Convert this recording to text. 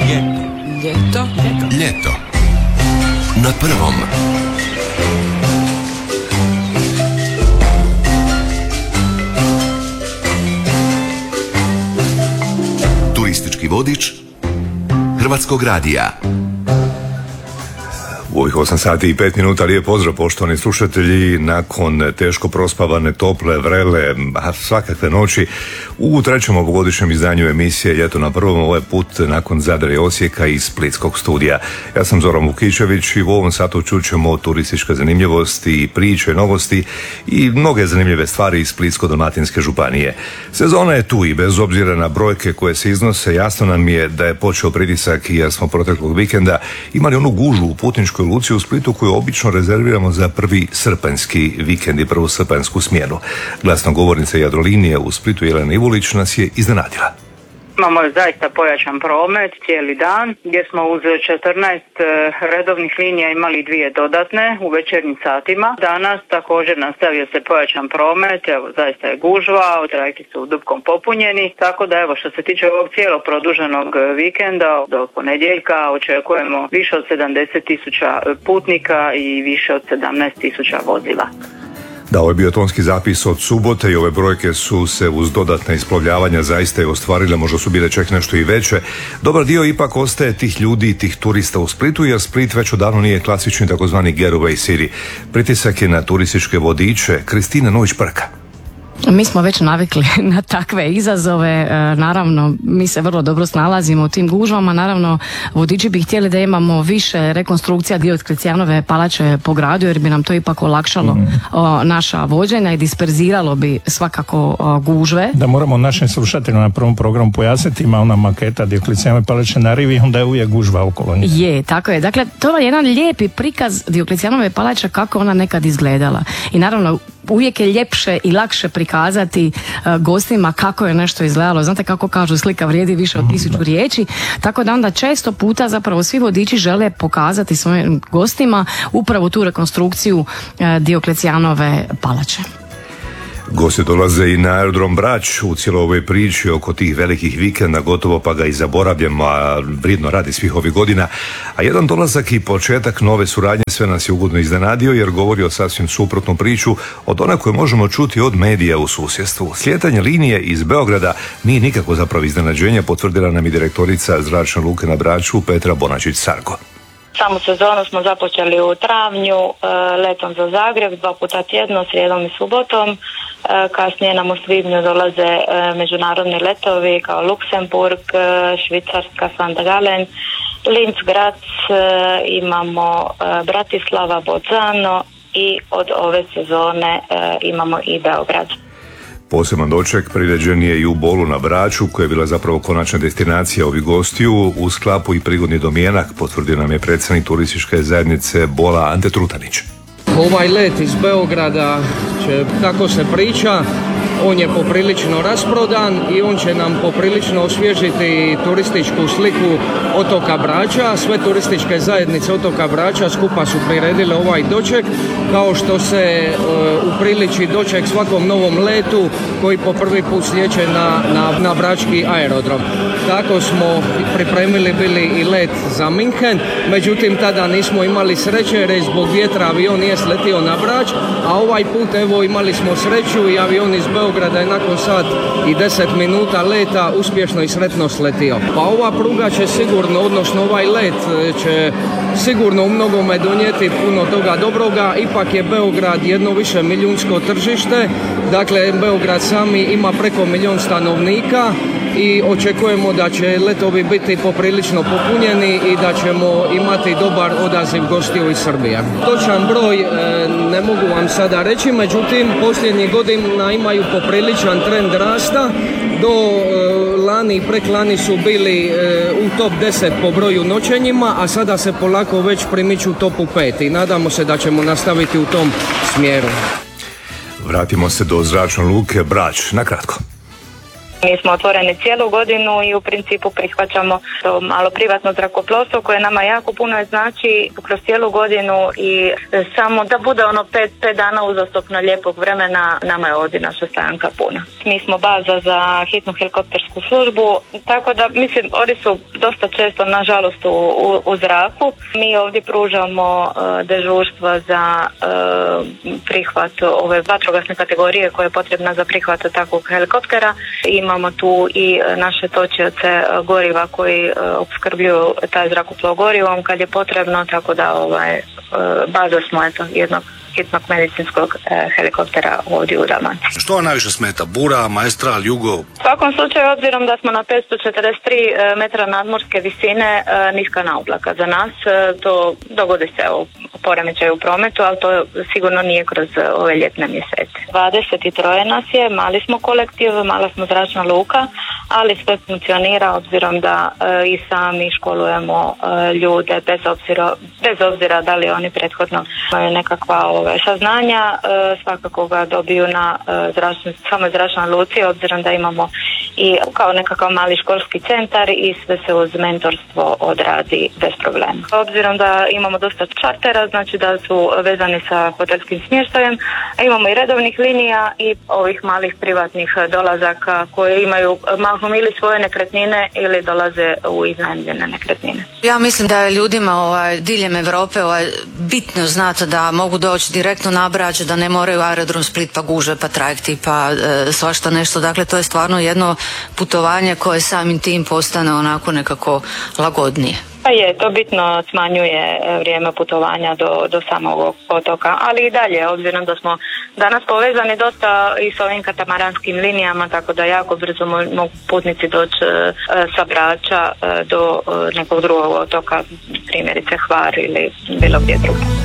Ljeto. Na prvom. Turistički vodič Hrvatskog radija. U ovih 8 sati i 5 minuta lijep pozdrav poštovani slušatelji nakon teško prospavane, tople, vrele, svakakve noći u trećem ovogodišnjem izdanju emisije Ljeto na prvom, ovaj put nakon Zadra i Osijeka iz Splitskog studija. Ja sam Zoran Vukičević i u ovom satu čućemo turističke zanimljivosti, priče, novosti i mnoge zanimljive stvari iz Splitsko-dalmatinske županije. Sezona je tu i bez obzira na brojke koje se iznose, jasno nam je da je počeo pritisak jer smo proteklog vikenda imali onu gužu u putničkoj luci u Splitu koju obično rezerviramo za prvi srpanjski vikend i prvu srpanjsku smjenu. Glasnogovornica Jadrolinije u Splitu Jelena Ivulić nas je iznenadila. Imamo zaista pojačan promet cijeli dan gdje smo uz 14 redovnih linija imali 2 dodatne u večernjim satima. Danas također nastavio se pojačan promet, evo zaista je gužva, trajekti su dupkom popunjeni, tako da evo što se tiče ovog cijelog produženog vikenda do ponedjeljka očekujemo više od 70.000 putnika i više od 17.000 vozila. Da, ovo je bio tonski zapis od subote i ove brojke su se uz dodatna isplovljavanja zaista i ostvarile, možda su bile čak nešto i veće. Dobar dio ipak ostaje tih ljudi i tih turista u Splitu jer Split već odavno nije klasični takozvani getaway city. Pritisak je na turističke vodiče. Kristina Nović-Prka. Mi smo već navikli na takve izazove, naravno mi se vrlo dobro snalazimo u tim gužvama, naravno vodiči bi htjeli da imamo više rekonstrukcija Dioklecijanove palače po gradu jer bi nam to ipak olakšalo naša vođenja i disperziralo bi svakako gužve. Da moramo našim slušateljima na prvom programu pojasniti, ima ona maketa Dioklecijanove palače na rivi, onda je uvijek gužva okolo njih. Je, tako je. Dakle, to je jedan lijepi prikaz Dioklecijanove palače kako ona nekad izgledala. I naravno uvijek je ljepše i lakše prikazati gostima kako je nešto izgledalo. Znate kako kažu, slika vrijedi više od 1000 riječi, tako da onda često puta zapravo svi vodiči žele pokazati svojim gostima upravo tu rekonstrukciju Dioklecijanove palače. Gosti dolaze i na aerodrom Brač u cijeloj ovoj priči oko tih velikih vikenda, gotovo pa ga i zaboravljamo, a vrijedno radi svih ovih godina. A jedan dolazak i početak nove suradnje sve nas je ugodno iznenadio jer govori o sasvim suprotnu priču od one koju možemo čuti od medija u susjedstvu. Slijetanje linije iz Beograda nije nikako zapravo iznenađenje, potvrdila nam i direktorica Zračne luke na Braču Petra Bonačić-Sarko. Samu sezonu smo započeli u travnju letom za Zagreb 2 puta tjedno, srijedom i subotom. Kasnije nam u svibnju dolaze međunarodni letovi kao Luksemburg, Švicarska, St. Gallen, Linz, Graz, imamo Bratislava, Bolzano i od ove sezone imamo i Beograd. Poseban doček priređen je i u Bolu na Braču, koja je bila zapravo konačna destinacija ovih gostiju, u sklapu i prigodni domjenak, potvrdio nam je predsjednik turističke zajednice Bola Ante Trutanić. Ovaj let iz Beograda će, kako se priča, on je poprilično rasprodan i on će nam poprilično osvježiti turističku sliku otoka Brača. Sve turističke zajednice otoka Brača skupa su priredile ovaj doček, kao što se upriliči doček svakom novom letu koji po prvi put slijeće na brački aerodrom. Tako smo pripremili bili i let za Minhen, međutim tada nismo imali sreće jer zbog vjetra avion nije sletio na Brač, a ovaj put evo imali smo sreću i avion iz Beograda je nakon sat i 10 minuta leta uspješno i sretno sletio. Pa ova pruga će sigurno, odnosno ovaj let će sigurno u mnogome donijeti puno toga dobroga. Ipak je Beograd jedno više milijunsko tržište, dakle Beograd sami ima preko 1 milijun stanovnika i očekujemo da će letovi biti poprilično popunjeni i da ćemo imati dobar odaziv gostiju iz Srbije. Točan broj ne mogu vam sada reći, međutim posljednjih godina imaju popriličan trend rasta. Do lani i preklani su bili u top 10 po broju noćenjima, a sada se polako već primiču u topu 5 i nadamo se da ćemo nastaviti u tom smjeru. Vratimo se do zračne luke Brač, na kratko. Mi smo otvoreni cijelu godinu i u principu prihvaćamo to malo privatno zrakoplovstvo koje nama jako puno znači kroz cijelu godinu i samo da bude ono 5 dana uzastopno lijepog vremena, nama je ovdje naša stojanka puna. Mi smo baza za hitnu helikoptersku službu, tako da mislim oni su dosta često nažalost u zraku. Mi ovdje pružamo dežurstva za prihvat ove vatrogasne kategorije koja je potrebna za prihvat takvog helikoptera. Imamo tu i naše točioce goriva koji opskrbljuju taj zrakoplov gorivom kad je potrebno, tako da baza smo jednog hitnog medicinskog helikoptera ovdje u Dalmaciji. Što vam najviše smeta? Bura, Maestral, Jugo? U svakom slučaju, obzirom da smo na 543 metra nadmorske visine, niska naoblaka za nas, to dogodi se poremećaj u prometu, ali to sigurno nije kroz ove ljetne mjesece. 23 nas je, mali smo kolektiv, mala smo zračna luka, ali sve funkcionira obzirom da i sami školujemo ljude bez obzira da li oni prethodno imaju nekakva saznanja, svakako ga dobiju na samoj zračnoj luci, obzirom da imamo i kao nekakav mali školski centar i sve se uz mentorstvo odradi bez problema. Obzirom da imamo dosta čartera, znači da su vezani sa hotelskim smještajem, a imamo i redovnih linija i ovih malih privatnih dolazaka koje imaju mahom ili svoje nekretnine ili dolaze u iznajmljene nekretnine. Ja mislim da je ljudima diljem Europe bitno znati da mogu doći direktno na Brač, da ne moraju aerodrom Split pa gužve pa trajekti pa svašta nešto. Dakle, to je stvarno jedno putovanje koje samim tim postane onako nekako lagodnije. Pa je, to bitno smanjuje vrijeme putovanja do samog otoka, ali i dalje, obzirom da smo danas povezani dosta i s ovim katamaranskim linijama, tako da jako brzo mogu putnici doći sa Brača do nekog drugog otoka, primjerice Hvar ili bilo gdje drugo.